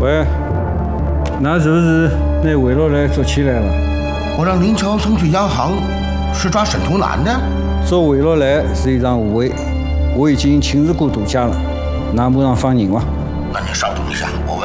喂，那是不是那魏老来做起来了？ 我让林桥送去央行，是抓沈图南的。 做魏老来是一场误会，我已经亲自过度假了，难不让放人哇？ 那你稍等一下，我问。